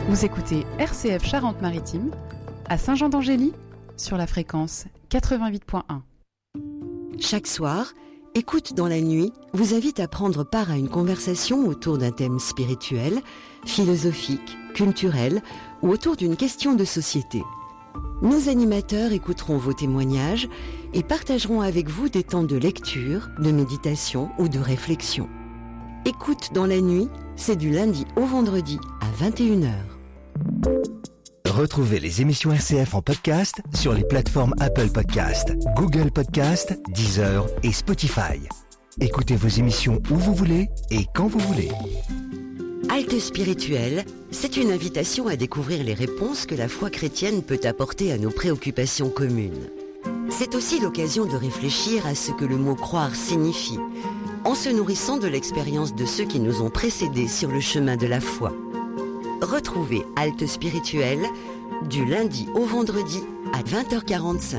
Vous écoutez RCF Charente-Maritime à Saint-Jean-d'Angély sur la fréquence 88.1. Chaque soir, Écoute dans la nuit vous invite à prendre part à une conversation autour d'un thème spirituel, philosophique, culturel ou autour d'une question de société. Nos animateurs écouteront vos témoignages et partageront avec vous des temps de lecture, de méditation ou de réflexion. Écoute dans la nuit, c'est du lundi au vendredi à 21h. Retrouvez les émissions RCF en podcast sur les plateformes Apple Podcast, Google Podcast, Deezer et Spotify. Écoutez vos émissions où vous voulez et quand vous voulez. Halte spirituelle, c'est une invitation à découvrir les réponses que la foi chrétienne peut apporter à nos préoccupations communes. C'est aussi l'occasion de réfléchir à ce que le mot croire signifie, en se nourrissant de l'expérience de ceux qui nous ont précédés sur le chemin de la foi. Retrouvez Halte spirituelle du lundi au vendredi à 20h45.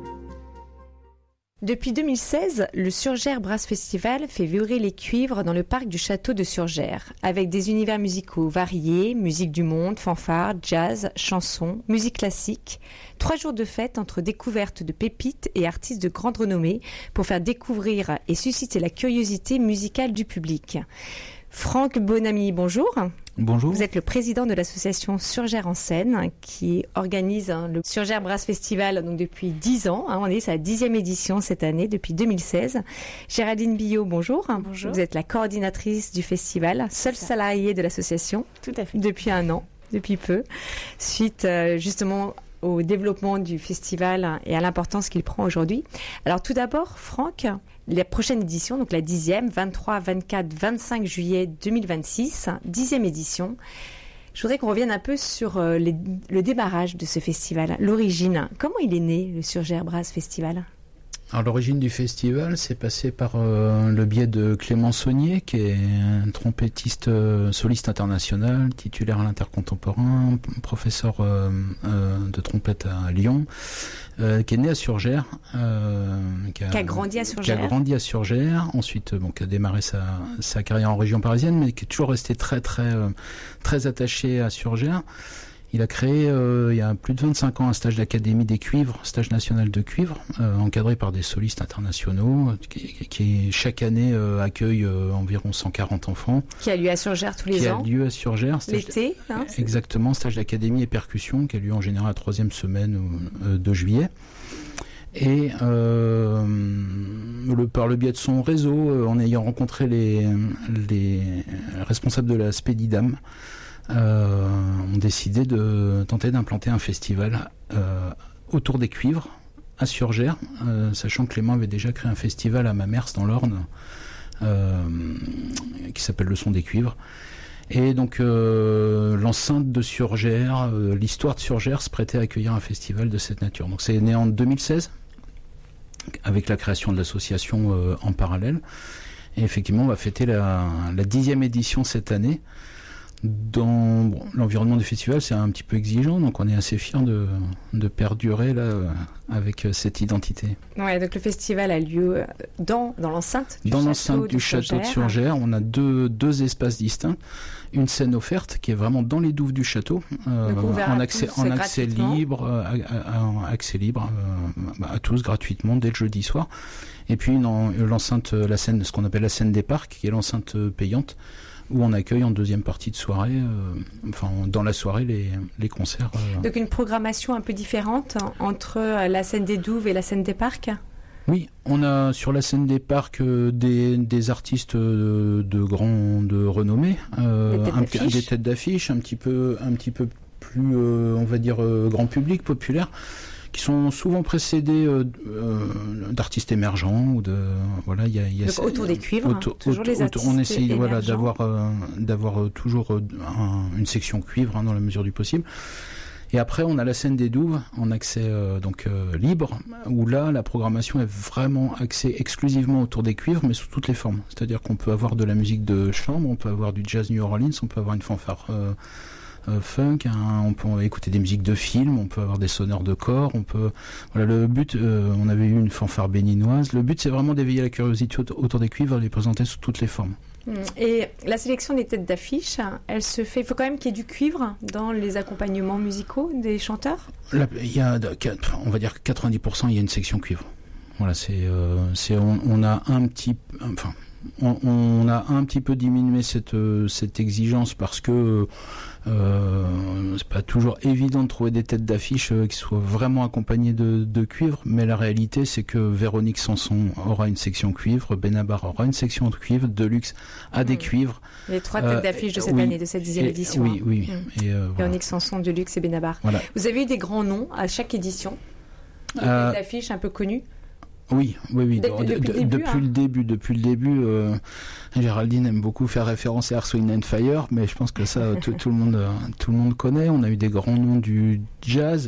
Depuis 2016, le Surgères Brass Festival fait vibrer les cuivres dans le parc du château de Surgères, avec des univers musicaux variés, musique du monde, fanfare, jazz, chansons, musique classique. 3 jours de fête entre découvertes de pépites et artistes de grande renommée pour faire découvrir et susciter la curiosité musicale du public. Franck Bonamy, bonjour. Bonjour. Vous êtes le président de l'association Surgères en scène qui organise le Surgères Brass Festival donc depuis 10 ans. On est à sa 10e édition cette année, depuis 2016. Géraldine Billot, bonjour. Bonjour. Vous êtes la coordinatrice du festival, seule salariée de l'association. Tout à fait. Depuis un an, depuis peu, suite justement au développement du festival et à l'importance qu'il prend aujourd'hui. Alors tout d'abord, Franck, la prochaine édition, donc la 10e, 23, 24, 25 juillet 2026, 10e édition. Je voudrais qu'on revienne un peu sur le démarrage de ce festival, l'origine. Comment il est né, le Surgères Brass Festival ? Alors l'origine du festival, c'est passé par le biais de Clément Saunier, qui est un trompettiste soliste international, titulaire à l'Intercontemporain, professeur de trompette à Lyon, qui est né à Surgères, qui a grandi à Surgères. Qui a grandi à Surgères, ensuite qui a démarré sa carrière en région parisienne, mais qui est toujours resté très attaché à Surgères. Il a créé, il y a plus de 25 ans, un stage d'académie des cuivres, stage national de cuivre, encadré par des solistes internationaux, qui chaque année accueille environ 140 enfants. Qui a lieu à Surgères tous les ans. Qui a lieu à Surgères. L'été, hein, exactement, stage d'académie et percussion, qui a lieu en général la 3e semaine de juillet. Et par le biais de son réseau, en ayant rencontré les responsables de la Spédidam, ont décidé de tenter d'implanter un festival autour des cuivres à Surgères, sachant que Clément avait déjà créé un festival à Mamers dans l'Orne qui s'appelle Le Son des Cuivres. Et donc l'enceinte de Surgères, l'histoire de Surgères se prêtait à accueillir un festival de cette nature. Donc c'est né en 2016 avec la création de l'association en parallèle. Et effectivement, on va fêter la 10e édition cette année. L'environnement du festival, c'est un petit peu exigeant, donc on est assez fiers de perdurer là avec cette identité. Ouais, donc le festival a lieu dans l'enceinte du château de Surgères. On a deux espaces distincts, une scène offerte qui est vraiment dans les douves du château, en accès libre à tous gratuitement dès le jeudi soir. Et puis l'enceinte, la scène, ce qu'on appelle la scène des parcs, qui est l'enceinte payante, où on accueille en deuxième partie de soirée, dans la soirée, les concerts. Donc une programmation un peu différente entre la scène des Douves et la scène des parcs ? Oui, on a sur la scène des parcs des artistes de renommée, des têtes d'affiche, un petit peu plus, on va dire, grand public, populaire, qui sont souvent précédés d'artistes émergents ou de voilà, il y a donc autour des cuivres, toujours les artistes on essaye émergents. d'avoir toujours une section cuivre dans la mesure du possible. Et après on a la scène des Douves en accès libre, où là la programmation est vraiment axée exclusivement autour des cuivres, mais sous toutes les formes. C'est-à-dire qu'on peut avoir de la musique de chambre, on peut avoir du jazz New Orleans, on peut avoir une fanfare funk, on peut écouter des musiques de films, on peut avoir des sonneurs de corps, le but, on avait eu une fanfare béninoise. Le but, c'est vraiment d'éveiller la curiosité autour des cuivres et les présenter sous toutes les formes. Et la sélection des têtes d'affiche, elle se fait. Il faut quand même qu'il y ait du cuivre dans les accompagnements musicaux des chanteurs. Là, il y a, on va dire que 90%, il y a une section cuivre. Voilà, on a un petit, enfin, on a un petit peu diminué cette exigence parce que c'est pas toujours évident de trouver des têtes d'affiche qui soient vraiment accompagnées de cuivre, mais la réalité c'est que Véronique Sanson aura une section cuivre, Benabar aura une section de cuivre, Deluxe a des cuivres. Les 3 têtes d'affiche de cette année, de cette 10e édition. Oui. Et Véronique Sanson, Deluxe et Benabar. Voilà. Vous avez eu des grands noms à chaque édition, des têtes d'affiche un peu connues. Oui. Depuis le début, Géraldine aime beaucoup faire référence à Earth, Wind & Fire, mais je pense que ça, tout le monde connaît. On a eu des grands noms du jazz.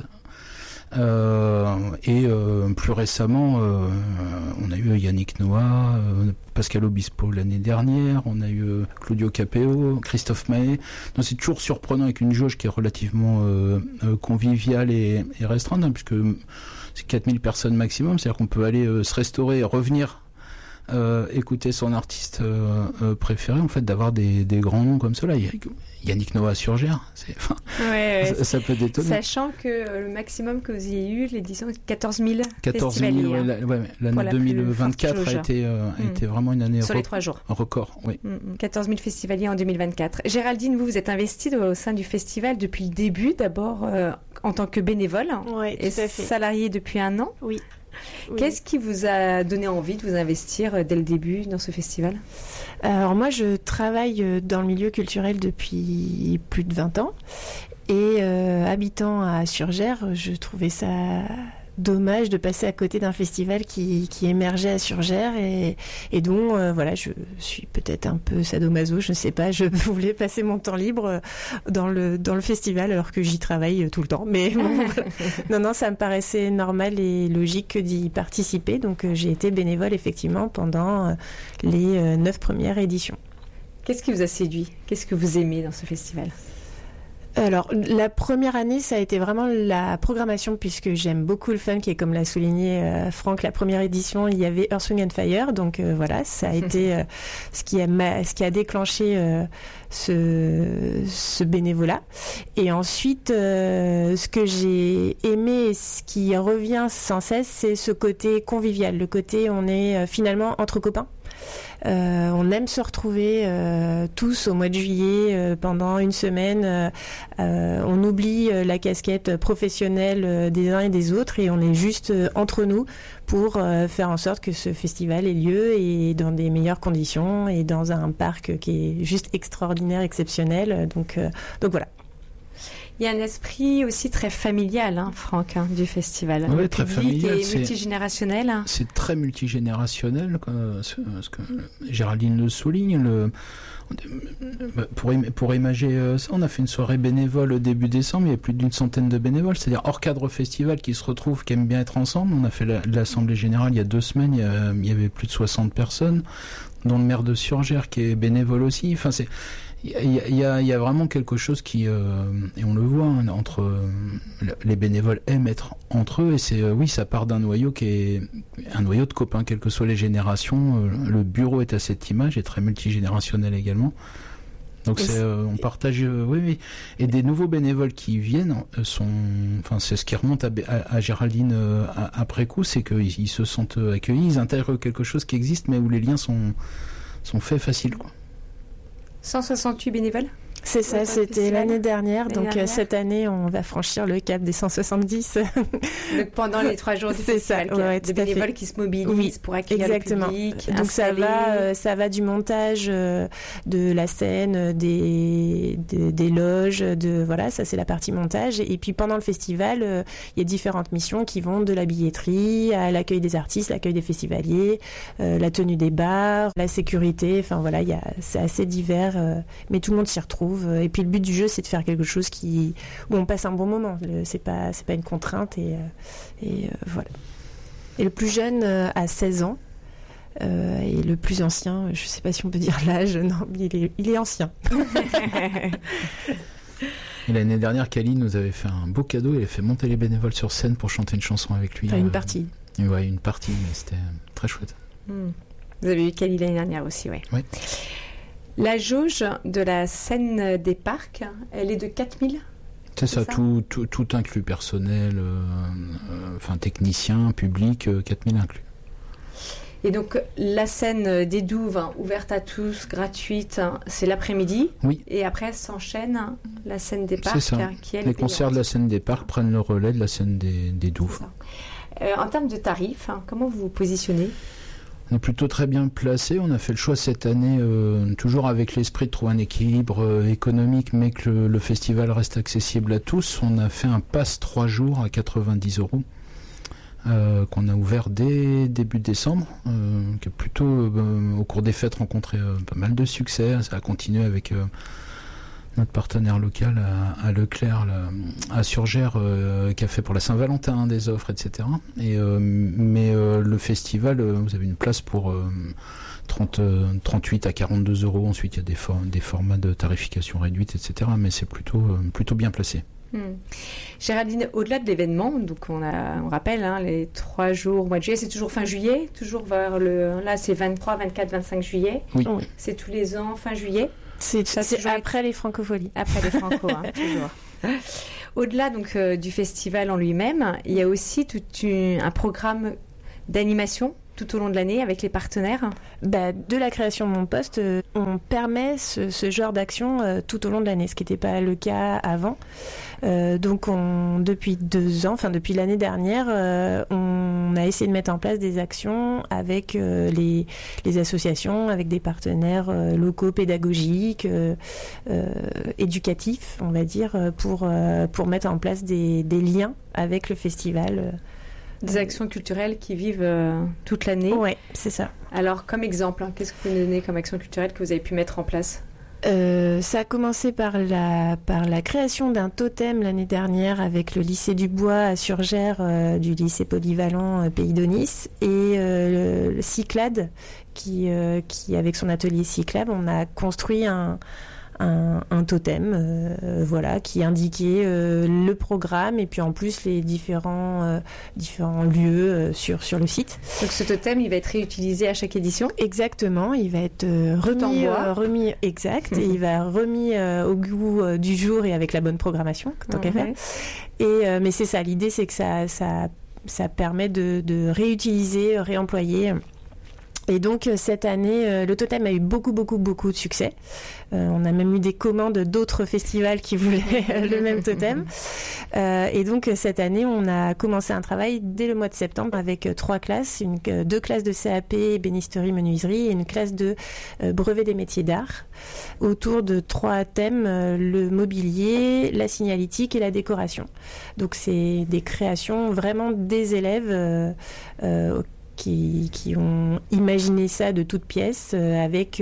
Et plus récemment, on a eu Yannick Noah, Pascal Obispo l'année dernière, on a eu Claudio Capeo, Christophe Mahé. Donc c'est toujours surprenant avec une jauge qui est relativement conviviale et restreinte, hein, puisque c'est 4000 personnes maximum, c'est-à-dire qu'on peut aller se restaurer et revenir écouter son artiste préféré, en fait, d'avoir des grands noms comme cela. Yannick Noah sur Gers, ça peut détonner. Sachant que le maximum que vous ayez eu, l'édition, 14 000 festivaliers. L'année 2024 a été vraiment une année sur les 3 jours. Record. Oui. 14 000 festivaliers en 2024. Géraldine, vous êtes investie au sein du festival depuis le début, d'abord en tant que bénévole et salariée depuis 1 an. Oui. Qu'est-ce qui vous a donné envie de vous investir dès le début dans ce festival ? Alors moi, je travaille dans le milieu culturel depuis plus de 20 ans. Et habitant à Surgères, je trouvais ça dommage de passer à côté d'un festival qui émergeait à Surgères et dont je suis peut-être un peu sadomaso, je ne sais pas, je voulais passer mon temps libre dans le festival alors que j'y travaille tout le temps, mais bon, non, ça me paraissait normal et logique d'y participer, donc j'ai été bénévole effectivement pendant les 9 premières éditions. Qu'est-ce qui vous a séduit ? Qu'est-ce que vous aimez dans ce festival ? Alors, la première année, ça a été vraiment la programmation, puisque j'aime beaucoup le funk, et comme l'a souligné Franck, la première édition, il y avait Earth, Wind & Fire, donc voilà, ça a été ce qui a déclenché ce bénévolat. Et ensuite, ce que j'ai aimé et ce qui revient sans cesse, c'est ce côté convivial, le côté on est finalement entre copains. On aime se retrouver tous au mois de juillet pendant une semaine. On oublie la casquette professionnelle des uns et des autres et on est juste entre nous pour faire en sorte que ce festival ait lieu et dans des meilleures conditions et dans un parc qui est juste extraordinaire, exceptionnel. Donc voilà. Il y a un esprit aussi très familial, Franck, du festival. Oui, le très public familial. est multigénérationnel. C'est très multigénérationnel, ce que Géraldine le souligne. Pour imager ça, on a fait une soirée bénévole début décembre, il y a plus d'une centaine de bénévoles, c'est-à-dire hors cadre festival qui se retrouvent, qui aiment bien être ensemble. On a fait l'assemblée générale il y a 2 semaines, il y avait plus de 60 personnes, dont le maire de Surgères qui est bénévole aussi. Enfin, il y a vraiment quelque chose qui et on le voit entre les bénévoles aiment être entre eux et ça part d'un noyau qui est un noyau de copains quelles que soient les générations. Le bureau est à cette image, est très multigénérationnel également. Donc on partage et des nouveaux bénévoles qui viennent c'est ce qui remonte à Géraldine après coup, c'est qu'ils se sentent accueillis, ils intègrent quelque chose qui existe mais où les liens sont faits faciles, quoi. 168 bénévoles ? C'est ça, c'était l'année dernière. Donc cette année, on va franchir le cap des 170. Donc pendant les 3 jours du festival, des bénévoles qui se mobilisent pour accueillir le public. Donc ça va du montage de la scène, des loges, ça c'est la partie montage. Et puis pendant le festival, il y a différentes missions qui vont de la billetterie à l'accueil des artistes, l'accueil des festivaliers, la tenue des bars, la sécurité. Enfin voilà, c'est assez divers, mais tout le monde s'y retrouve. Et puis le but du jeu, c'est de faire quelque chose où on passe un bon moment. C'est pas une contrainte et voilà. Et le plus jeune a 16 ans et le plus ancien, je sais pas si on peut dire l'âge, non, il est ancien. Et l'année dernière, Kali nous avait fait un beau cadeau. Il a fait monter les bénévoles sur scène pour chanter une chanson avec lui. Enfin, une partie. Ouais, une partie, mais c'était très chouette. Vous avez eu Kali l'année dernière aussi, ouais. Oui. La jauge de la scène des parcs, elle est de 4000 ? C'est ça, tout inclus, personnel, technicien, public, 4000 inclus. Et donc, la scène des Douves, ouverte à tous, gratuite, c'est l'après-midi. Oui. Et après, s'enchaîne la scène des parcs. C'est ça. Qui, elle, les concerts de la scène des parcs prennent le relais de la scène des Douves. En termes de tarifs, comment vous vous positionnez ? On est plutôt très bien placé. On a fait le choix cette année, toujours avec l'esprit de trouver un équilibre économique, mais que le festival reste accessible à tous. On a fait un pass 3 jours à 90 €. Qu'on a ouvert dès début décembre, qui a plutôt, au cours des fêtes, rencontré pas mal de succès. Ça a continué avec notre partenaire local à Leclerc, à Surgères, qui a fait pour la Saint-Valentin des offres, etc. Mais le festival, vous avez une place pour 38 à 42 €. Ensuite, il y a des formats de tarification réduite, etc. Mais c'est plutôt bien placé. Géraldine, au-delà de l'événement, donc on rappelle les 3 jours au mois de juillet, c'est toujours fin juillet, toujours vers là c'est 23, 24, 25 juillet. Oui. C'est tous les ans fin juillet. C'est après les francopholies. Après les franco, toujours. Au-delà donc du festival en lui-même, il y a aussi tout un programme d'animation tout au long de l'année avec les partenaires. De la création de mon poste, on permet ce genre d'action tout au long de l'année, ce qui n'était pas le cas avant. Donc depuis 2 ans, depuis l'année dernière, on a essayé de mettre en place des actions avec les associations, avec des partenaires locaux, pédagogiques, éducatifs, on va dire, pour mettre en place des liens avec le festival. Des actions culturelles qui vivent toute l'année. Oui, c'est ça. Alors, comme exemple, qu'est-ce que vous pouvez nous donner comme action culturelle que vous avez pu mettre en place ? Ça a commencé par la création d'un totem l'année dernière avec le lycée du Bois à Surgères, du lycée polyvalent Pays d'Aunis, et le Cyclade qui avec son atelier Cyclab, on a construit un totem qui indiquait le programme et puis en plus les différents lieux sur le site. Donc ce totem, il va être réutilisé à chaque édition ? Exactement, il va être remis exact, et il va remis au goût du jour et avec la bonne programmation tant qu'à faire. Et mais c'est ça, l'idée c'est que ça permet de réutiliser, réemployer. Et donc cette année, le totem a eu beaucoup de succès. On a même eu des commandes d'autres festivals qui voulaient le même totem. Et donc cette année, on a commencé un travail dès le mois de septembre avec 3 classes, 2 classes de CAP, bénisterie, menuiserie, et une classe de brevet des métiers d'art, autour de 3 thèmes, le mobilier, la signalétique et la décoration. Donc c'est des créations vraiment des élèves qui ont imaginé ça de toutes pièces, avec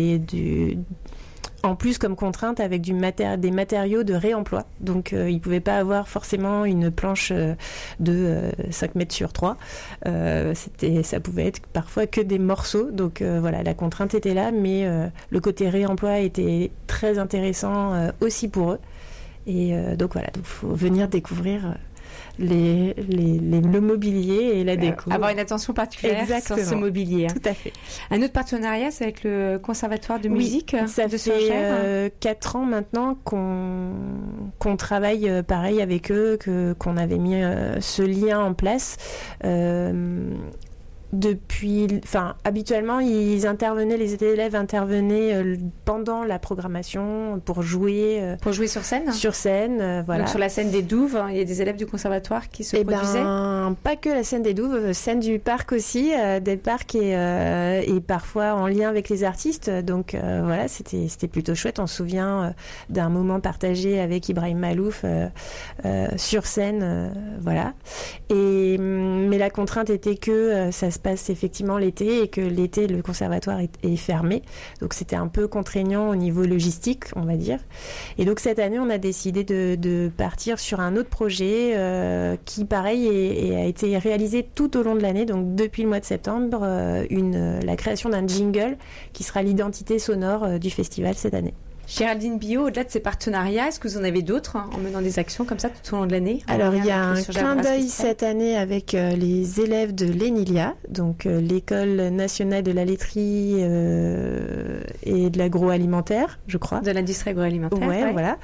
en plus comme contrainte avec des matériaux de réemploi. Donc ils ne pouvaient pas avoir forcément une planche de 5 mètres sur 3. Ça pouvait être parfois que des morceaux. Donc la contrainte était là, mais le côté réemploi était très intéressant aussi pour eux. Et donc il faut venir découvrir le mobilier et la déco. Avoir une attention particulière sur ce mobilier. Tout à fait. Un autre partenariat, c'est avec le Conservatoire de musique ça de fait Surgères. 4 ans maintenant qu'on travaille pareil avec eux, qu'on avait mis ce lien en place. Habituellement, les élèves intervenaient pendant la programmation pour jouer. Pour jouer sur scène ? Sur scène, voilà. Donc sur la scène des Douves, il y a des élèves du conservatoire qui se produisaient ? Pas que la scène des Douves, scène du parc aussi, des parcs et parfois en lien avec les artistes. Donc c'était plutôt chouette. On se souvient d'un moment partagé avec Ibrahim Malouf sur scène, voilà. Mais la contrainte était que ça se passe effectivement l'été et que l'été le conservatoire est fermé, donc c'était un peu contraignant au niveau logistique, on va dire. Et donc cette année on a décidé de partir sur un autre projet qui pareil a été réalisé tout au long de l'année, donc depuis le mois de septembre, la création d'un jingle qui sera l'identité sonore du festival cette année. Géraldine Billot, au-delà de ces partenariats, est-ce que vous en avez d'autres en menant des actions comme ça tout au long de l'année? Alors, il y a un clin d'œil cette année avec les élèves de l'ENILIA, donc l'École nationale de la laiterie et de l'agroalimentaire, je crois. De l'industrie agroalimentaire. Ouais. Voilà.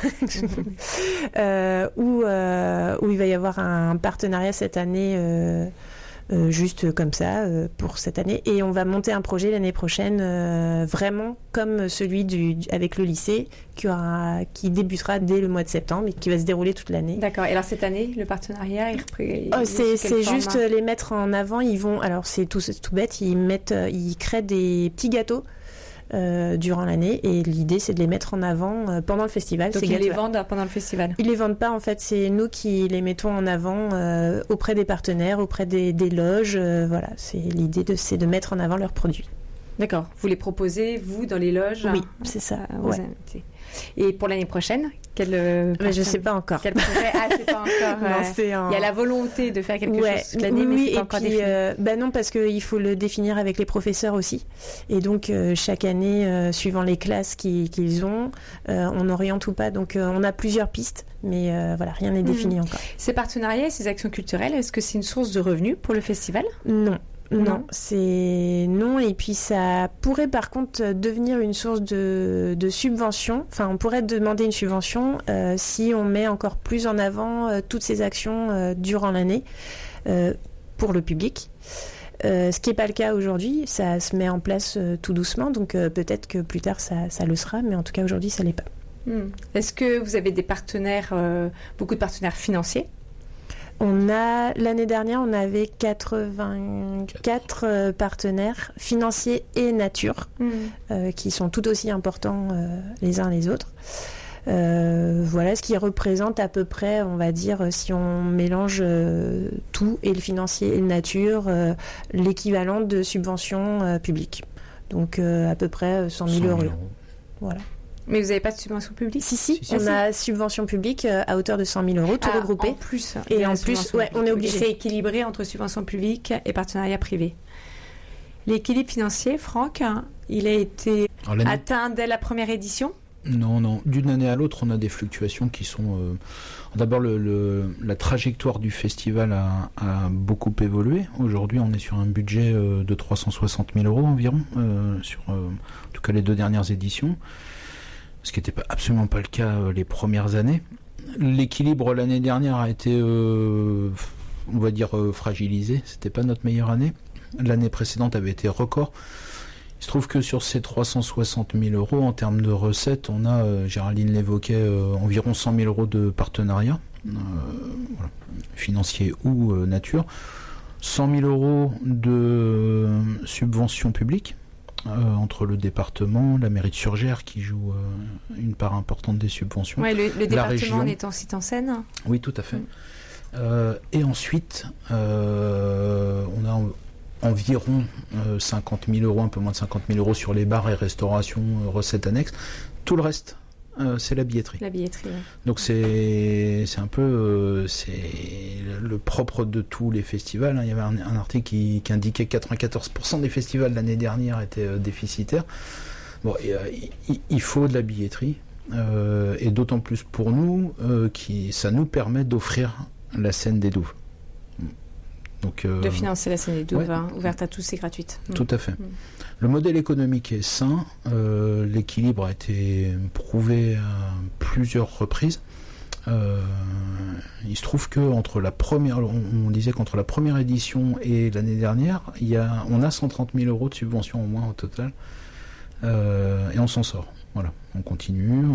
Où il va y avoir un partenariat cette année. Juste comme ça pour cette année, et on va monter un projet l'année prochaine vraiment comme celui avec le lycée qui débutera dès le mois de septembre et qui va se dérouler toute l'année. D'accord. Et alors cette année, le partenariat, c'est juste les mettre en avant. Alors c'est tout bête, ils créent des petits gâteaux durant l'année, et l'idée c'est de les mettre en avant pendant le festival. Donc ils les vendent pendant le festival? Ils les vendent pas, en fait, c'est nous qui les mettons en avant auprès des partenaires, auprès des loges. Voilà, l'idée c'est de mettre en avant leurs produits. D'accord. Vous les proposez, vous, dans les loges? Oui, c'est ça. Ouais. Et pour l'année prochaine, je ne sais pas encore. Quel projet? C'est pas encore. Non, Il y a la volonté de faire quelque chose toute l'année, mais c'est pas encore défini. Non, parce qu'il faut le définir avec les professeurs aussi. Et donc, chaque année, suivant les classes qu'ils ont, on oriente ou pas. Donc, on a plusieurs pistes, mais voilà, rien n'est défini encore. Ces partenariats et ces actions culturelles, est-ce que c'est une source de revenus pour le festival? Non, c'est non, et puis ça pourrait par contre devenir une source de subvention. Enfin, on pourrait demander une subvention si on met encore plus en avant toutes ces actions durant l'année pour le public. Ce qui n'est pas le cas aujourd'hui, ça se met en place tout doucement, donc peut-être que plus tard ça le sera, mais en tout cas aujourd'hui ça ne l'est pas. Est-ce que vous avez des partenaires, beaucoup de partenaires financiers? L'année dernière, on avait 84 partenaires financiers et nature, qui sont tout aussi importants les uns les autres. Voilà ce qui représente à peu près, on va dire, si on mélange tout, et le financier et le nature, l'équivalent de subventions publiques. Donc à peu près 100 000 euros. Voilà. Mais vous n'avez pas de subvention publique? Si, on a subvention publique à hauteur de 100 000 euros, tout regroupé. En plus. Et en plus, on est obligé. C'est équilibré entre subvention publique et partenariat privé. L'équilibre financier, Franck, il a été atteint dès la première édition? Non. D'une année à l'autre, on a des fluctuations qui sont... D'abord, la trajectoire du festival a beaucoup évolué. Aujourd'hui, on est sur un budget de 360 000 euros environ, sur en tout cas les 2 dernières éditions. Ce qui n'était absolument pas le cas les premières années. L'équilibre l'année dernière a été, on va dire, fragilisé. C'était pas notre meilleure année. L'année précédente avait été record. Il se trouve que sur ces 360 000 euros, en termes de recettes, on a, Géraldine l'évoquait, environ 100 000 euros de partenariat, financier ou nature. 100 000 euros de subventions publiques. Entre le département, la mairie de Surgères qui joue une part importante des subventions. Ouais, le département en étant site en Seine. Oui, tout à fait. Et ensuite, on a environ 50 000 euros, un peu moins de 50 000 euros sur les bars et restaurations, recettes annexes. Tout le reste, c'est la billetterie. La billetterie, oui. Donc c'est un peu c'est le propre de tous les festivals. Il y avait un article qui indiquait que 94% des festivals l'année dernière étaient déficitaires. Bon, il faut de la billetterie, et d'autant plus pour nous, ça nous permet d'offrir la scène des Douves. Donc, de financer la scène des Douves, ouverte à tous, c'est gratuite. Tout à fait. Le modèle économique est sain, l'équilibre a été prouvé à plusieurs reprises. Il se trouve que entre la première, on disait qu'entre la première édition et l'année dernière, on a 130 000 euros de subventions au moins au total, et on s'en sort. Voilà, on continue,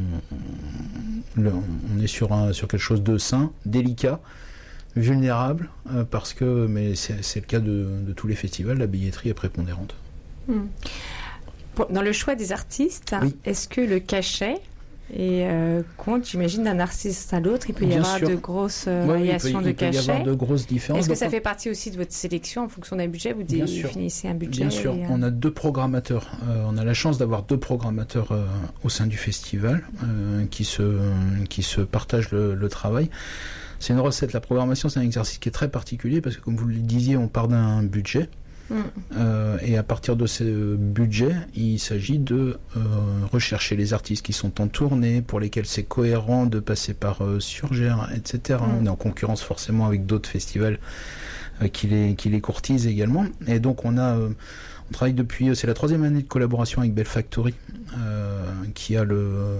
on est sur quelque chose de sain, délicat, vulnérable, mais c'est le cas de tous les festivals, la billetterie est prépondérante. Dans le choix des artistes, oui. Est-ce que le cachet compte, j'imagine, d'un artiste à l'autre? Il peut y avoir de grosses variations de cachet. Il peut y avoir de grosses différences. Est-ce que ça fait partie aussi de votre sélection en fonction d'un budget? Vous définissez un budget? Bien sûr, on a 2 programmateurs. On a la chance d'avoir 2 programmateurs au sein du festival qui se partagent le travail. C'est une recette. La programmation, c'est un exercice qui est très particulier parce que, comme vous le disiez, on part d'un budget. Et à partir de ce budget, il s'agit de rechercher les artistes qui sont en tournée, pour lesquels c'est cohérent de passer par Surgère, etc. On est en concurrence forcément avec d'autres festivals qui les courtisent également. Et donc on travaille depuis, c'est la 3e année de collaboration avec Bell Factory, qui a le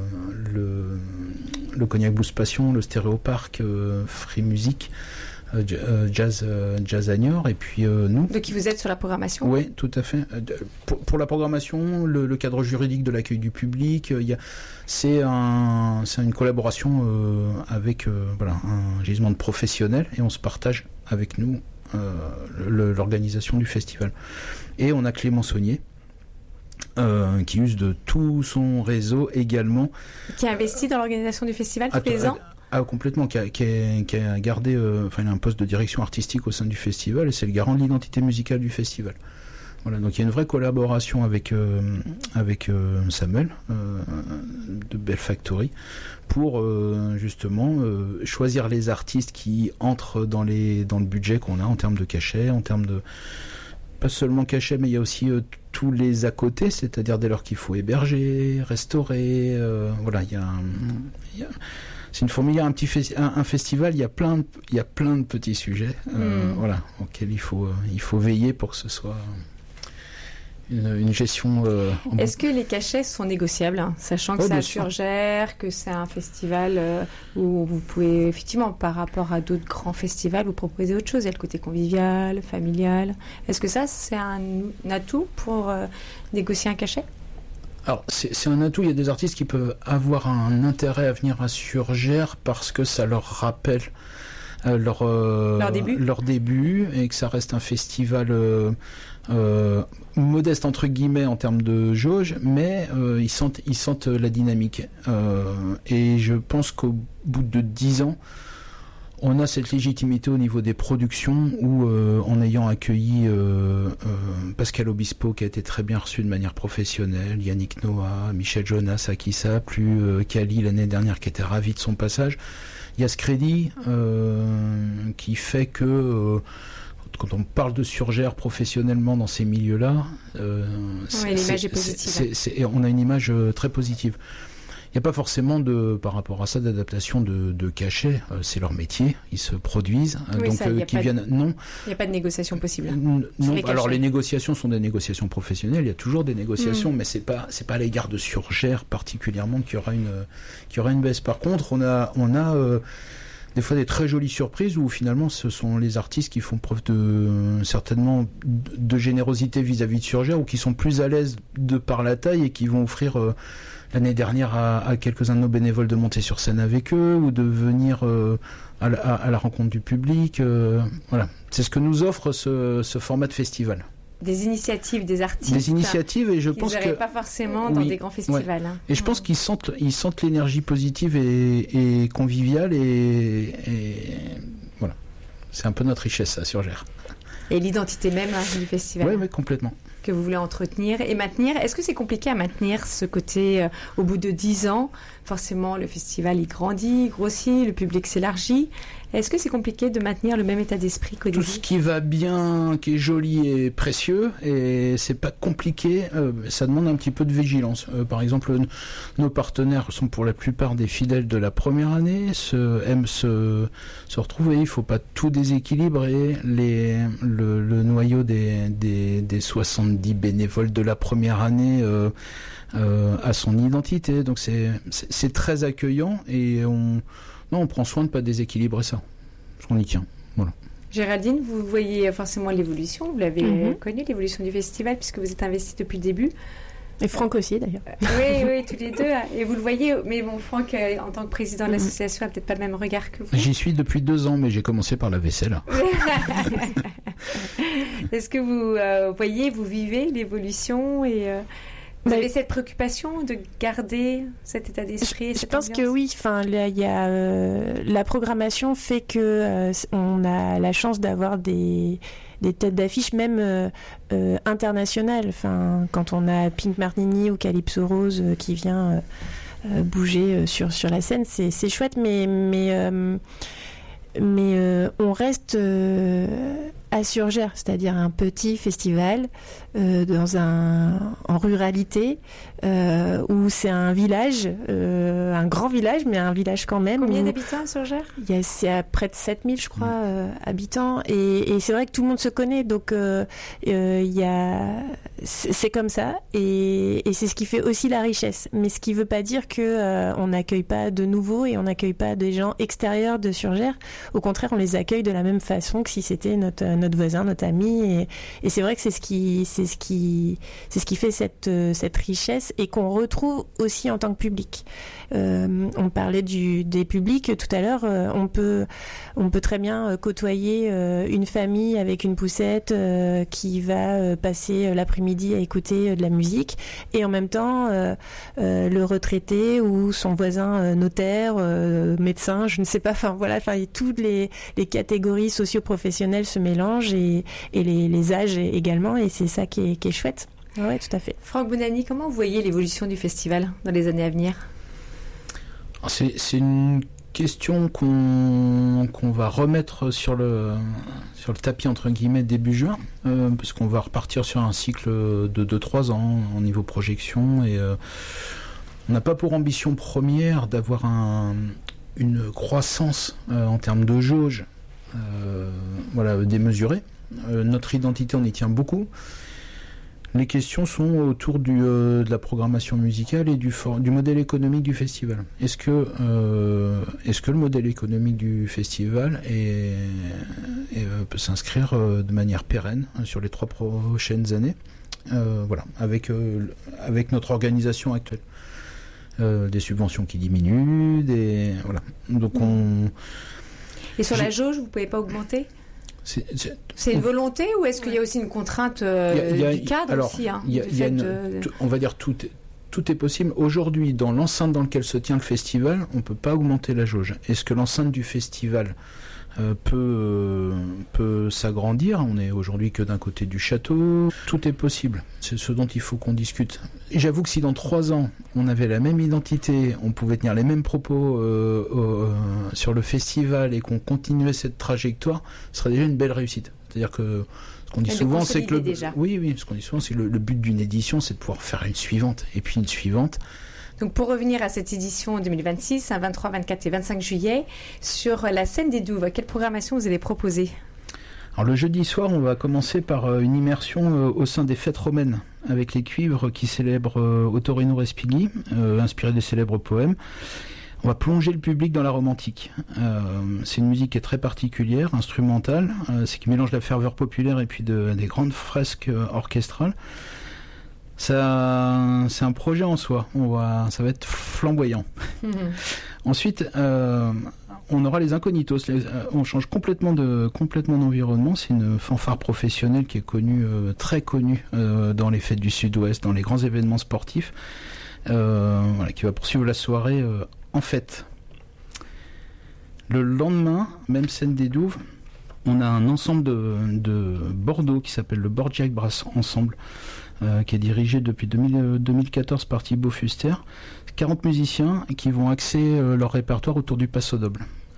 Cognac Blues Passion, le Stéréoparc, Free Music, Jazz à Niort, et puis nous. De qui vous êtes sur la programmation? Oui, tout à fait. Pour la programmation, le cadre juridique de l'accueil du public, c'est une collaboration avec un gisement de professionnels, et on se partage avec nous l'organisation du festival. Et on a Clément Saunier, qui use de tout son réseau également. Qui a investi dans l'organisation du festival tous les ans? Complètement, qui a gardé, il a un poste de direction artistique au sein du festival, et c'est le garant de l'identité musicale du festival. Voilà, donc il y a une vraie collaboration avec Samuel de Bell Factory pour justement choisir les artistes qui entrent dans le budget qu'on a en termes de cachet, en termes de pas seulement cachet, mais il y a aussi tous les à côté, c'est-à-dire dès lors qu'il faut héberger, restaurer, c'est une fourmilière, un festival. Il y a plein de petits sujets, auxquels il faut veiller pour que ce soit une gestion. Est-ce que les cachets sont négociables, sachant que c'est à Surgère, que c'est un festival où vous pouvez effectivement, par rapport à d'autres grands festivals, vous proposer autre chose? Il y a le côté convivial, familial. Est-ce que ça, c'est un atout pour négocier un cachet? Alors, c'est un atout. Il y a des artistes qui peuvent avoir un intérêt à venir à Surgère parce que ça leur rappelle leur début, et que ça reste un festival modeste entre guillemets en termes de jauge, mais ils sentent la dynamique. Et je pense qu'au bout de 10 ans, on a cette légitimité au niveau des productions où, en ayant accueilli Pascal Obispo, qui a été très bien reçu de manière professionnelle, Yannick Noah, Michel Jonas, à qui ça a plu, Kali l'année dernière, qui était ravi de son passage, il y a ce crédit qui fait que quand on parle de Surgère professionnellement dans ces milieux-là, l'image est positive. On a une image très positive. Il n'y a pas forcément par rapport à ça d'adaptation de cachet, c'est leur métier, ils se produisent, non. Il n'y a pas de négociation possible. Non, alors les négociations sont des négociations professionnelles, il y a toujours des négociations, mais c'est pas à l'égard de Surgère particulièrement qu'il y aura une baisse. Par contre, on a des fois des très jolies surprises où finalement ce sont les artistes qui font preuve certainement de générosité vis-à-vis de Surgère, ou qui sont plus à l'aise de par la taille et qui vont offrir l'année dernière à quelques-uns de nos bénévoles de monter sur scène avec eux, ou de venir à la rencontre du public. Voilà, c'est ce que nous offre ce format de festival. Des initiatives des artistes. Des initiatives, et je pense que pas forcément dans des grands festivals. Ouais. Et je pense qu'ils sentent l'énergie positive et conviviale, et voilà, c'est un peu notre richesse à Surgère. Et l'identité même du festival. Oui, complètement. Que vous voulez entretenir et maintenir. Est-ce que c'est compliqué à maintenir ce côté au bout de 10 ans? Forcément, le festival, il grandit, il grossit, le public s'élargit. Est-ce que c'est compliqué de maintenir le même état d'esprit qu'au début? Tout ce qui va bien, qui est joli et précieux, et c'est pas compliqué, ça demande un petit peu de vigilance. Par exemple, nos partenaires sont pour la plupart des fidèles de la première année, aiment se retrouver, il faut pas tout déséquilibrer. Le noyau des 70 bénévoles de la première année a son identité, donc c'est très accueillant, et on prend soin de ne pas déséquilibrer ça, parce qu'on y tient. Voilà. Géraldine, vous voyez forcément l'évolution, vous l'avez connue, l'évolution du festival, puisque vous êtes investie depuis le début. Et Franck aussi, d'ailleurs. Oui, tous les deux. Et vous le voyez, mais bon, Franck, en tant que président de l'association, n'a peut-être pas le même regard que vous. J'y suis depuis 2 ans, mais j'ai commencé par la vaisselle. Est-ce que vous vivez l'évolution et... Vous avez cette préoccupation de garder cet état d'esprit? Je pense que oui. Enfin, il y a la programmation fait que on a la chance d'avoir des têtes d'affiche même internationales. Enfin, quand on a Pink Martini ou Calypso Rose qui vient bouger sur la scène, c'est chouette. Mais on reste à Surgères, c'est-à-dire un petit festival en ruralité, où c'est un village, un grand village, mais un village quand même. Combien d'habitants à Surgères ? C'est à près de 7000, je crois, habitants. Et c'est vrai que tout le monde se connaît, donc c'est comme ça. Et c'est ce qui fait aussi la richesse. Mais ce qui ne veut pas dire qu'on n'accueille pas de nouveaux et on n'accueille pas des gens extérieurs de Surgères. Au contraire, on les accueille de la même façon que si c'était notre voisin, notre ami. Et c'est vrai que c'est ce qui fait cette richesse et qu'on retrouve aussi en tant que public. On parlait des publics tout à l'heure. On peut très bien côtoyer une famille avec une poussette qui va passer l'après-midi à écouter de la musique, et en même temps le retraité ou son voisin notaire, médecin, je ne sais pas. Enfin voilà, toutes les catégories socio-professionnelles se mélangent et les âges également, et c'est ça qui est chouette. Oui, tout à fait. Franck Bonanni, comment vous voyez l'évolution du festival dans les années à venir ? C'est une question qu'on va remettre sur le tapis entre guillemets début juin, parce qu'on va repartir sur un cycle de 2-3 ans au niveau projection, et on n'a pas pour ambition première d'avoir une croissance en termes de jauge démesurée. Notre identité, on y tient beaucoup. Les questions sont autour de la programmation musicale et du modèle économique du festival. Est-ce que le modèle économique du festival peut s'inscrire de manière pérenne sur les 3 prochaines années, avec notre organisation actuelle, des subventions qui diminuent, donc Et sur la jauge, vous ne pouvez pas augmenter ? C'est une volonté, ou est-ce qu'il y a aussi une contrainte du cadre aussi, on va dire tout est possible. Aujourd'hui, dans l'enceinte dans laquelle se tient le festival, on ne peut pas augmenter la jauge. Est-ce que l'enceinte du festival peut s'agrandir? On est aujourd'hui que d'un côté du château. Tout est possible. C'est ce dont il faut qu'on discute. Et j'avoue que si dans 3 ans, on avait la même identité, on pouvait tenir les mêmes propos sur le festival et qu'on continuait cette trajectoire, ce serait déjà une belle réussite. C'est-à-dire que ce qu'on dit souvent, c'est que ce qu'on dit souvent, c'est que le but d'une édition, c'est de pouvoir faire une suivante, et puis une suivante. Donc pour revenir à cette édition 2026, 23, 24 et 25 juillet, sur la scène des Douves, quelle programmation vous allez proposer ? Alors le jeudi soir, on va commencer par une immersion au sein des fêtes romaines, avec les cuivres qui célèbrent Ottorino Respighi, inspiré des célèbres poèmes. On va plonger le public dans la romantique. C'est une musique qui est très particulière, instrumentale, c'est qui mélange la ferveur populaire et puis des grandes fresques orchestrales. Ça, c'est un projet en soi. Ça va être flamboyant. Ensuite, on aura les Incognitos. On change complètement d'environnement. C'est une fanfare professionnelle qui est très connue dans les fêtes du Sud-Ouest, dans les grands événements sportifs, qui va poursuivre la soirée en fête. Le lendemain, même scène des Douves, on a un ensemble de Bordeaux qui s'appelle le Borgiac Brass Ensemble, qui est dirigé depuis 2014 par Thibaut Fuster. 40 musiciens qui vont axer leur répertoire autour du passo doble.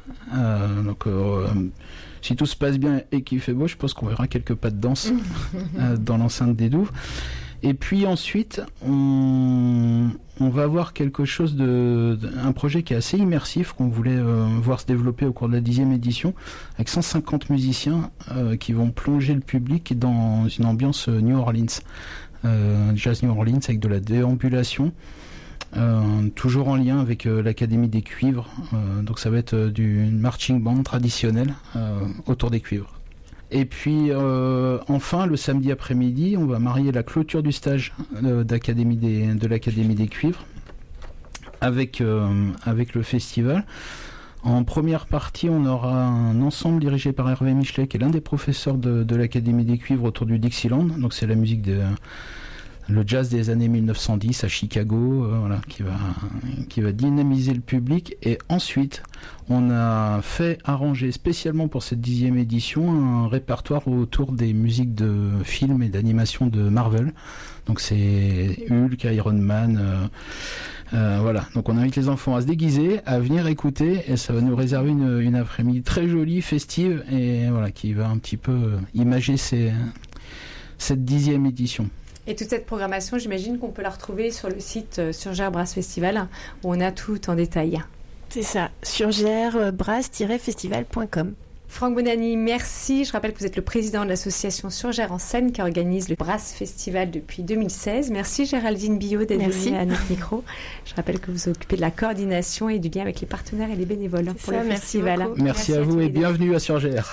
Si tout se passe bien et qu'il fait beau, je pense qu'on verra quelques pas de danse dans l'enceinte des Douves. Et puis ensuite, on va avoir quelque chose un projet qui est assez immersif, qu'on voulait voir se développer au cours de la 10e édition, avec 150 musiciens qui vont plonger le public dans une ambiance New Orleans. Jazz New Orleans avec de la déambulation, toujours en lien avec l'Académie des Cuivres. Donc ça va être du marching band traditionnel autour des cuivres. Et puis enfin le samedi après-midi, on va marier la clôture du stage de l'Académie des Cuivres avec le festival. En première partie, on aura un ensemble dirigé par Hervé Michelet, qui est l'un des professeurs de l'Académie des Cuivres autour du Dixieland. Donc c'est la musique le jazz des années 1910 à Chicago, qui va dynamiser le public. Et ensuite, on a fait arranger spécialement pour cette 10e édition un répertoire autour des musiques de films et d'animation de Marvel. Donc c'est Hulk, Iron Man, Voilà, donc on invite les enfants à se déguiser, à venir écouter, et ça va nous réserver une après-midi très jolie, festive, et voilà, qui va un petit peu imager cette 10e édition. Et toute cette programmation, j'imagine qu'on peut la retrouver sur le site Surgères Brass Festival, où on a tout en détail. C'est ça, surgères-brass-festival.com. Franck Bonanni, merci. Je rappelle que vous êtes le président de l'association Surgères en scène qui organise le Brass Festival depuis 2016. Merci Géraldine Billot d'être venue à notre micro. Je rappelle que vous vous occupez de la coordination et du lien avec les partenaires et les bénévoles pour le festival. Merci à vous et bienvenue à Surgères.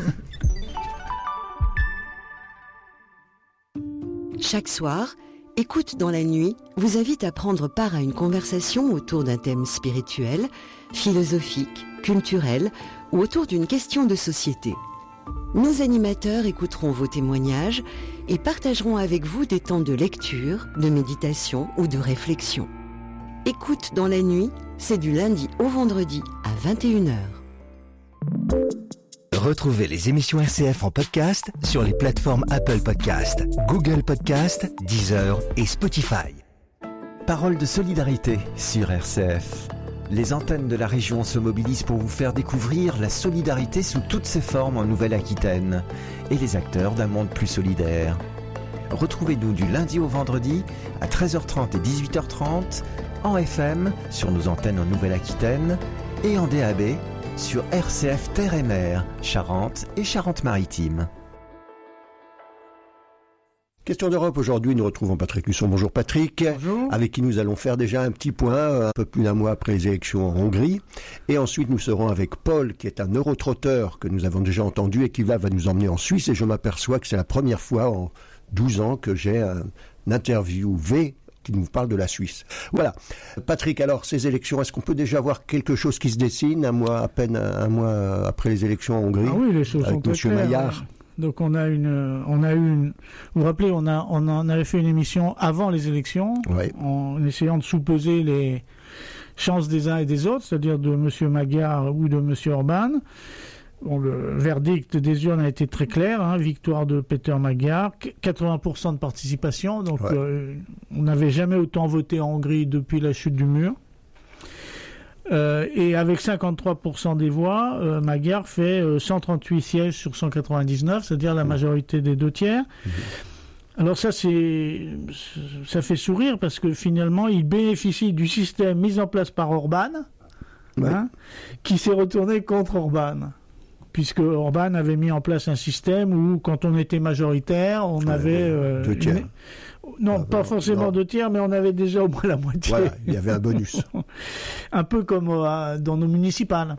Chaque soir, Écoute dans la nuit vous invite à prendre part à une conversation autour d'un thème spirituel, philosophique, culturel ou autour d'une question de société. Nos animateurs écouteront vos témoignages et partageront avec vous des temps de lecture, de méditation ou de réflexion. Écoute dans la nuit, c'est du lundi au vendredi à 21h. Retrouvez les émissions RCF en podcast sur les plateformes Apple Podcast, Google Podcast, Deezer et Spotify. Parole de solidarité sur RCF. Les antennes de la région se mobilisent pour vous faire découvrir la solidarité sous toutes ses formes en Nouvelle-Aquitaine et les acteurs d'un monde plus solidaire. Retrouvez-nous du lundi au vendredi à 13h30 et 18h30 en FM sur nos antennes en Nouvelle-Aquitaine et en DAB sur RCF Terre et Mer, Charente et Charente-Maritime. Question d'Europe, aujourd'hui nous retrouvons Patrick Luçon. Bonjour Patrick. Bonjour. Avec qui nous allons faire déjà un petit point un peu plus d'un mois après les élections en Hongrie. Et ensuite nous serons avec Paul qui est un eurotrotteur que nous avons déjà entendu et qui va nous emmener en Suisse. Et je m'aperçois que c'est la première fois en 12 ans que j'ai un interviewé qui nous parle de la Suisse. Voilà. Patrick, alors ces élections, est-ce qu'on peut déjà voir quelque chose qui se dessine un mois après les élections en Hongrie? Ah oui, les choses avec sont Monsieur claires. Maillard. Donc on a eu vous vous rappelez, on en avait fait une émission avant les élections, ouais, en essayant de sous-peser les chances des uns et des autres, c'est-à-dire de M. Magyar ou de M. Orban. Bon, le verdict des urnes a été très clair, victoire de Peter Magyar, 80% de participation, donc ouais. On n'avait jamais autant voté en Hongrie depuis la chute du mur. Et avec 53% des voix, Magyar fait 138 sièges sur 199, c'est-à-dire la majorité des 2/3. Alors ça fait sourire parce que finalement, il bénéficie du système mis en place par Orban, ouais, qui s'est retourné contre Orban. Puisque Orban avait mis en place un système où, quand on était majoritaire, on avait... 2/3. Non, pas forcément 2/3, mais on avait déjà au moins la moitié. Voilà, il y avait un bonus. Un peu comme dans nos municipales.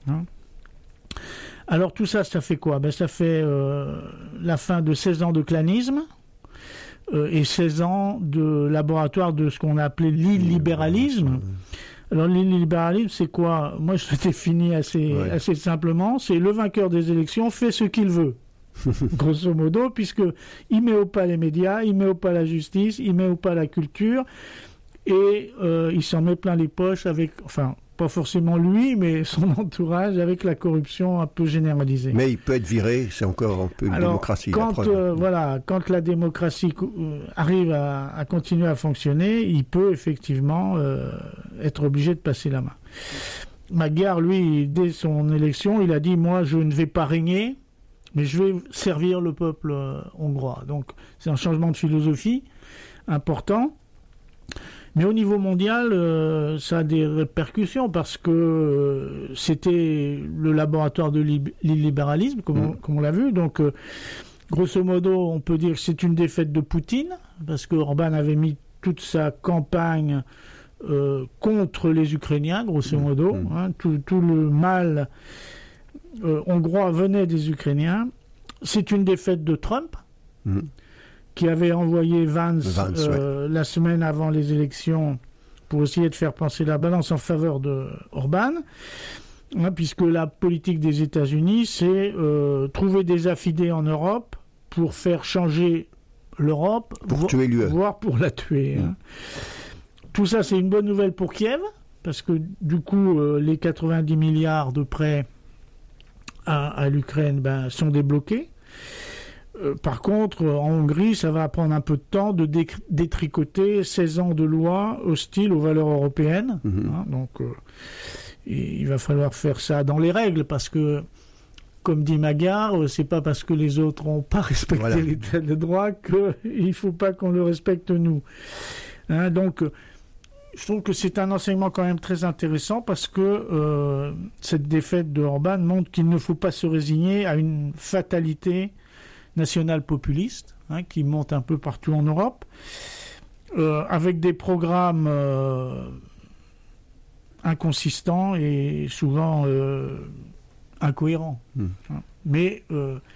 Alors tout ça, ça fait quoi? Ça fait la fin de 16 ans de clanisme et 16 ans de laboratoire de ce qu'on a appelé l'illibéralisme. Alors l'illibéralisme, c'est quoi? Moi, je le définis assez simplement. C'est le vainqueur des élections fait ce qu'il veut. Grosso modo, puisqu'il met au pas les médias, il met au pas la justice, il met au pas la culture, et il s'en met plein les poches avec, enfin, pas forcément lui, mais son entourage, avec la corruption un peu généralisée. Mais il peut être viré, c'est encore un peu une démocratie. Quand la démocratie arrive à continuer à fonctionner, il peut effectivement être obligé de passer la main. Magyar, lui, dès son élection, il a dit « Moi, je ne vais pas régner, mais je vais servir le peuple hongrois ». Donc, c'est un changement de philosophie important. Mais au niveau mondial, ça a des répercussions parce que c'était le laboratoire de l'illibéralisme, comme on l'a vu. Donc, grosso modo, on peut dire que c'est une défaite de Poutine, parce que Orban avait mis toute sa campagne contre les Ukrainiens, grosso modo. Tout le mal hongrois venait des Ukrainiens. C'est une défaite de Trump, qui avait envoyé Vance la semaine avant les élections pour essayer de faire pencher la balance en faveur de Orban, puisque la politique des États-Unis, c'est trouver des affidés en Europe pour faire changer l'Europe, tuer l'UE, voire pour la tuer. Tout ça, c'est une bonne nouvelle pour Kiev, parce que du coup, les 90 milliards de prêts à l'Ukraine sont débloqués. Par contre, en Hongrie, ça va prendre un peu de temps de détricoter 16 ans de lois hostiles aux valeurs européennes. Donc, il va falloir faire ça dans les règles, parce que, comme dit Magyar, c'est pas parce que les autres n'ont pas respecté l'état de droit qu'il ne faut pas qu'on le respecte nous. Donc, je trouve que c'est un enseignement quand même très intéressant, parce que cette défaite de Orban montre qu'il ne faut pas se résigner à une fatalité nationale populiste, qui monte un peu partout en Europe, avec des programmes inconsistants et souvent incohérents, mais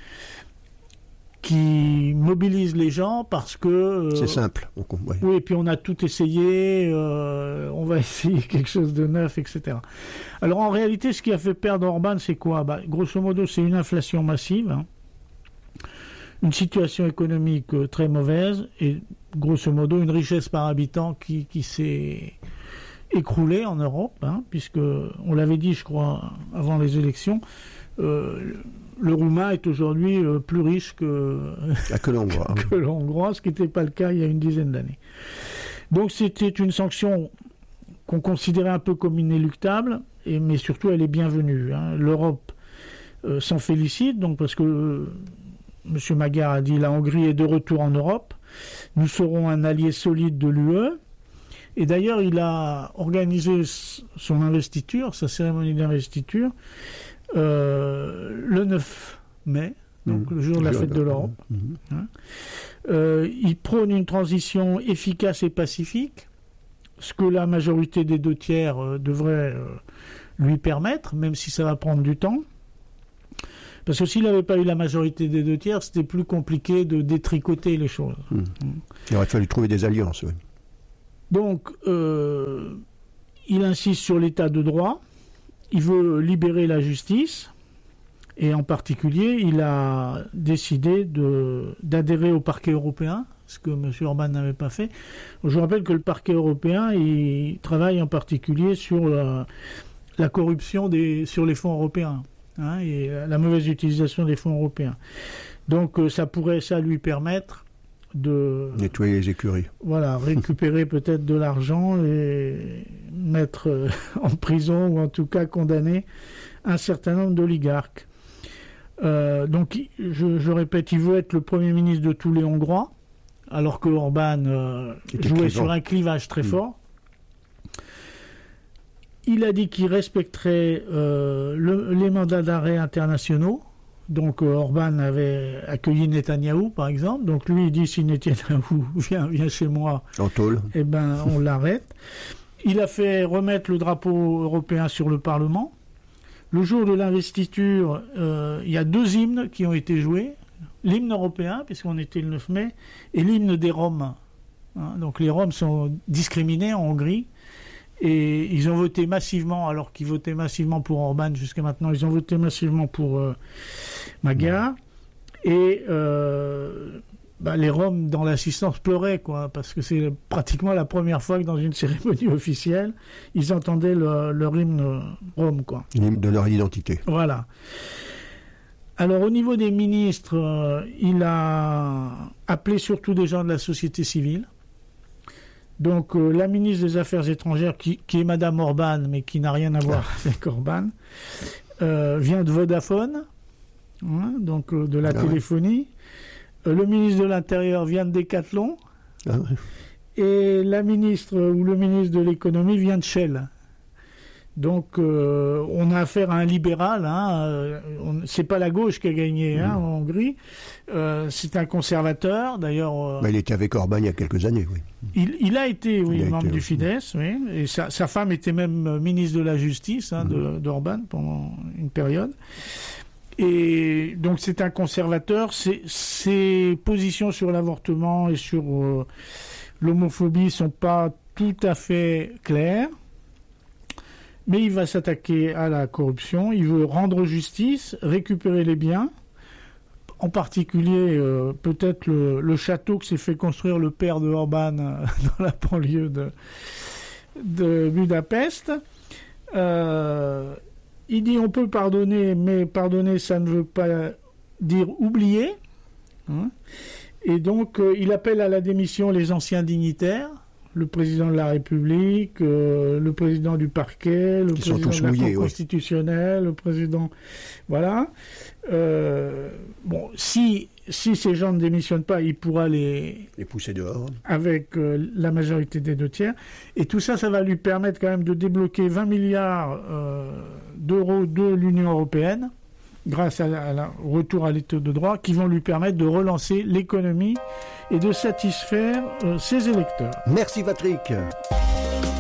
qui mobilisent les gens parce que... c'est simple. Oui, et puis on a tout essayé, on va essayer quelque chose de neuf, etc. Alors en réalité, ce qui a fait perdre Orban, c'est quoi ? Grosso modo, c'est une inflation massive, une situation économique très mauvaise, et grosso modo, une richesse par habitant qui s'est écroulée en Europe, puisque, on l'avait dit, je crois, avant les élections, le Roumain est aujourd'hui plus riche que l'Hongrois. que l'Hongrois, ce qui n'était pas le cas il y a une dizaine d'années. Donc c'était une sanction qu'on considérait un peu comme inéluctable, mais surtout elle est bienvenue. L'Europe s'en félicite, donc, parce que M. Magyar a dit la Hongrie est de retour en Europe, nous serons un allié solide de l'UE. Et d'ailleurs, il a organisé son investiture, sa cérémonie d'investiture, le 9 mai, donc le jour de la fête de l'Europe. Il prône une transition efficace et pacifique, ce que la majorité des 2/3 devrait lui permettre, même si ça va prendre du temps. Parce que s'il n'avait pas eu la majorité des 2/3, c'était plus compliqué de détricoter les choses. Il aurait fallu trouver des alliances, oui. Donc, il insiste sur l'état de droit, il veut libérer la justice, et en particulier, il a décidé d'adhérer au parquet européen, ce que M. Orban n'avait pas fait. Je vous rappelle que le parquet européen, il travaille en particulier sur la corruption sur les fonds européens, et la mauvaise utilisation des fonds européens. Donc, ça pourrait lui permettre de nettoyer les écuries. Voilà, récupérer peut-être de l'argent et mettre en prison, ou en tout cas condamner un certain nombre d'oligarques. Donc, je répète, il veut être le Premier ministre de tous les Hongrois, alors que Orban jouait sur un clivage très fort. Il a dit qu'il respecterait les mandats d'arrêt internationaux. Donc Orban avait accueilli Netanyahou, par exemple. Donc lui, il dit, si Netanyahou vient chez moi, en tôle, eh ben, on l'arrête. Il a fait remettre le drapeau européen sur le Parlement. Le jour de l'investiture, il y a 2 hymnes qui ont été joués. L'hymne européen, puisqu'on était le 9 mai, et l'hymne des Roms. Donc les Roms sont discriminés en Hongrie. Et ils ont voté massivement, alors qu'ils votaient massivement pour Orban jusqu'à maintenant, ils ont voté massivement pour Magyar. Et les Roms dans l'assistance pleuraient, parce que c'est pratiquement la première fois que dans une cérémonie officielle, ils entendaient leur hymne Rom, L'hymne de leur identité. Voilà. Alors au niveau des ministres, il a appelé surtout des gens de la société civile. Donc la ministre des Affaires étrangères, qui est Madame Orban, mais qui n'a rien à voir avec Orban, vient de Vodafone, donc de la téléphonie. Le ministre de l'Intérieur vient de Decathlon. Et la ministre ou le ministre de l'Économie vient de Shell. Donc on a affaire à un libéral, c'est pas la gauche qui a gagné en Hongrie, c'est un conservateur, d'ailleurs. Il était avec Orban il y a quelques années, oui. Il a été, membre du Fidesz, oui, et sa femme était même ministre de la Justice d'Orban pendant une période. Et donc c'est un conservateur, ses positions sur l'avortement et sur l'homophobie sont pas tout à fait claires. Mais il va s'attaquer à la corruption, il veut rendre justice, récupérer les biens, en particulier peut-être le château que s'est fait construire le père de Orban dans la banlieue de Budapest. Il dit on peut pardonner, mais pardonner ça ne veut pas dire oublier. Hein. Et donc, il appelle à la démission les anciens dignitaires, le président de la République, le président du parquet, le président de la Cour constitutionnelle, le président... Voilà. Bon, si ces gens ne démissionnent pas, il pourra les pousser dehors. Avec la majorité des 2/3. Et tout ça, ça va lui permettre quand même de débloquer 20 milliards d'euros de l'Union européenne, grâce au retour à l'état de droit, qui vont lui permettre de relancer l'économie et de satisfaire ses électeurs. Merci Patrick.